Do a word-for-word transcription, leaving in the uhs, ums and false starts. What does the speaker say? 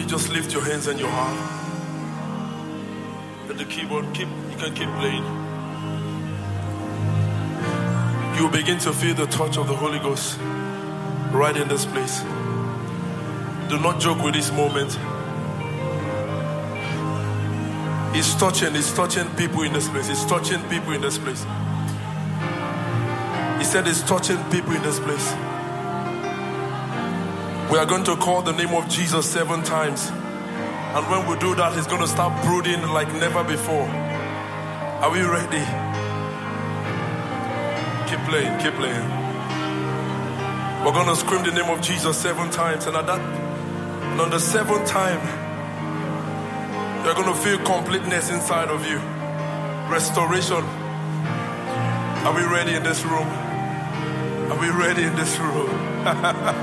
just lift your hands and your heart. Let the keyboard keep, you can keep playing. You will begin to feel the touch of the Holy Ghost right in this place. Do not joke with this moment. He's touching, he's touching people in this place. He's touching people in this place. He said he's touching people in this place. We are going to call the name of Jesus seven times. And when we do that, he's going to start brooding like never before. Are we ready? Keep playing, keep playing. We're going to scream the name of Jesus seven times. And at that, and on the seventh time, you're going to feel completeness inside of you. Restoration. Are we ready in this room? Are we ready in this room?